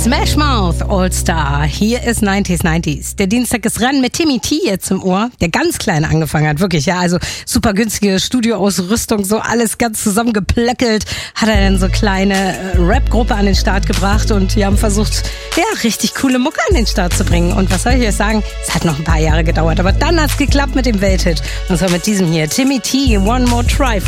Smash Mouth All-Star. Hier ist 90s. Der Dienstag ist ran mit Timmy T jetzt im Ohr, der ganz klein angefangen hat, wirklich, ja, also super günstige Studioausrüstung, so alles ganz zusammengeplöckelt, hat er dann so kleine Rap-Gruppe an den Start gebracht und die haben versucht, ja, richtig coole Mucke an den Start zu bringen. Und was soll ich euch sagen, es hat noch ein paar Jahre gedauert, aber dann hat's geklappt mit dem Welthit. Und zwar mit diesem hier, Timmy T, One More Try.